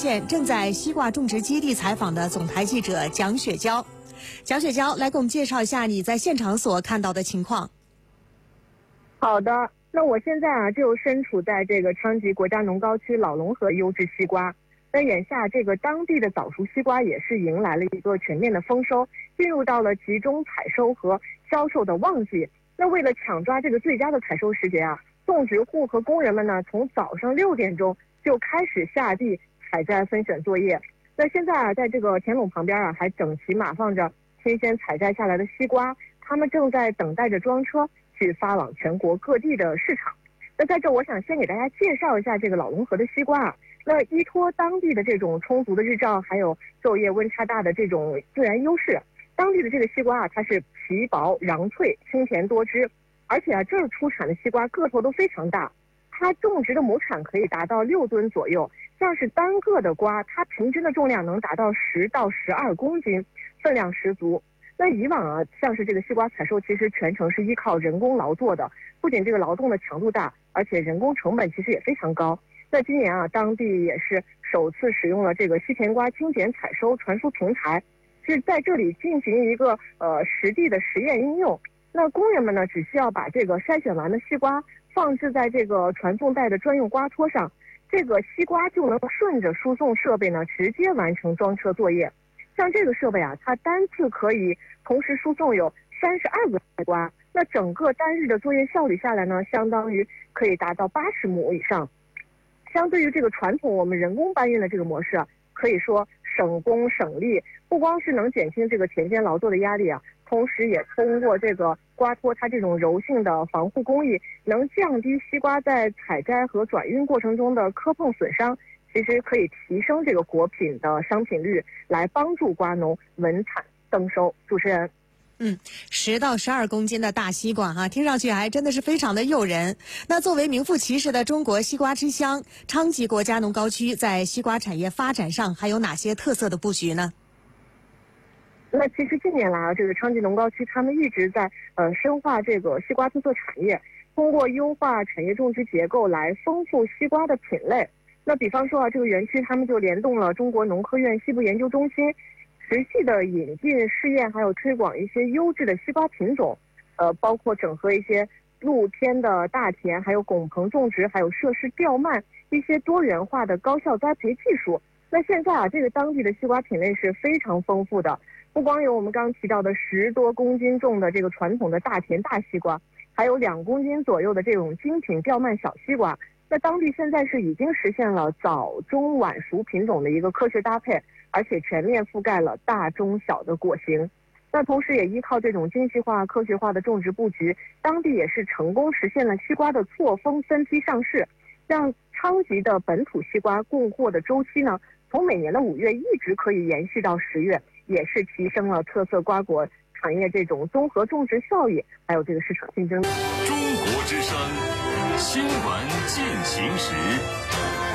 线正在西瓜种植基地采访的总台记者蒋雪娇。蒋雪娇，来给我们介绍一下你在现场所看到的情况。 好的，那我现在就身处在这个昌吉国家农高区老龙河优质西瓜。那眼下这个当地的早熟西瓜也是迎来了一个全面的丰收，进入到了集中采收和销售的旺季。那为了抢抓这个最佳的采收时节种植户和工人们呢，从早上6点钟就开始下地采摘分选作业。那现在在这个田垄旁边还整齐码放着新鲜采摘下来的西瓜，他们正在等待着装车去发往全国各地的市场。那在这我想先给大家介绍一下这个老龙河的西瓜那依托当地的这种充足的日照，还有昼夜温差大的这种自然优势，当地的这个西瓜它是皮薄瓤脆，清甜多汁，而且这儿出产的西瓜个头都非常大，它种植的亩产可以达到6吨左右，像是单个的瓜，它平均的重量能达到10到12公斤，分量十足。那以往像是这个西瓜采收，其实全程是依靠人工劳作的，不仅这个劳动的强度大，而且人工成本其实也非常高。那今年当地也是首次使用了这个西甜瓜精简采收传输平台，是在这里进行一个实地的实验应用。那工人们呢，只需要把这个筛选完的西瓜放置在这个传送带的专用瓜托上，这个西瓜就能顺着输送设备呢直接完成装车作业。像这个设备它单次可以同时输送有32个西瓜，那整个单日的作业效率下来呢，相当于可以达到80亩以上。相对于这个传统我们人工搬运的这个模式可以说省工省力，不光是能减轻这个田间劳作的压力同时也通过这个瓜托它这种柔性的防护工艺，能降低西瓜在采摘和转运过程中的磕碰损伤，其实可以提升这个果品的商品率，来帮助瓜农稳产增收。主持人。 10到12公斤的大西瓜听上去还真的是非常的诱人。那作为名副其实的中国西瓜之乡，昌吉国家农高区在西瓜产业发展上还有哪些特色的布局呢？ 那其实近年来这个昌吉农高区他们一直在深化这个西瓜特色产业，通过优化产业种植结构来丰富西瓜的品类。那比方说这个园区他们就联动了中国农科院西部研究中心，持续的引进试验还有推广一些优质的西瓜品种，包括整合一些露天的大田，还有拱棚种植，还有设施吊蔓，一些多元化的高效栽培技术。那现在这个当地的西瓜品类是非常丰富的，不光有我们刚提到的10多公斤重的这个传统的大田大西瓜，还有2公斤左右的这种精品吊蔓小西瓜。那当地现在是已经实现了早中晚熟品种的一个科学搭配，而且全面覆盖了大中小的果型。那同时也依靠这种精细化科学化的种植布局，当地也是成功实现了西瓜的错峰分批上市，让昌吉的本土西瓜供货的周期呢，从每年的5月一直可以延续到10月，也是提升了特色瓜果产业这种综合种植效益，还有这个市场竞争力。 中国之声，新闻进行时。